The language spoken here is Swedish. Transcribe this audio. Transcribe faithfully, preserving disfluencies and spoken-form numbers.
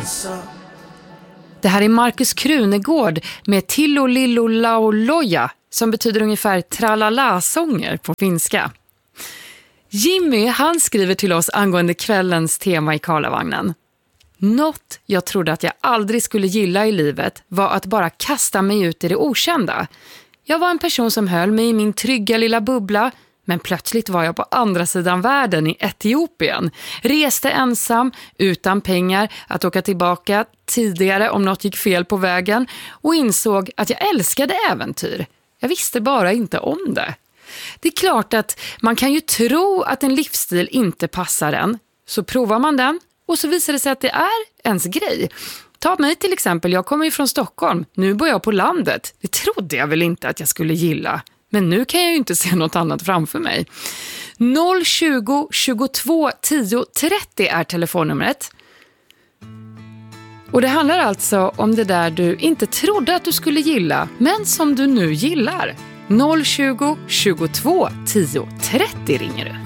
dansa. Det här är Markus Krunegård med Tillo Lillo Laoloja, som betyder ungefär tralala-sånger på finska. Jimmy, han skriver till oss angående kvällens tema i Karlavagnen. Något jag trodde att jag aldrig skulle gilla i livet var att bara kasta mig ut i det okända. Jag var en person som höll mig i min trygga lilla bubbla, men plötsligt var jag på andra sidan världen i Etiopien. Reste ensam, utan pengar, att åka tillbaka tidigare om något gick fel på vägen och insåg att jag älskade äventyr. Jag visste bara inte om det. Det är klart att man kan ju tro att en livsstil inte passar en, så provar man den och så visar det sig att det är ens grej. Ta mig till exempel, jag kommer ju från Stockholm, nu bor jag på landet. Det trodde jag väl inte att jag skulle gilla. Men nu kan jag ju inte se något annat framför mig. noll tjugo tjugotvå tio trettio är telefonnumret. Och det handlar alltså om det där du inte trodde att du skulle gilla, men som du nu gillar. noll tjugo tjugotvå tio trettio ringer du.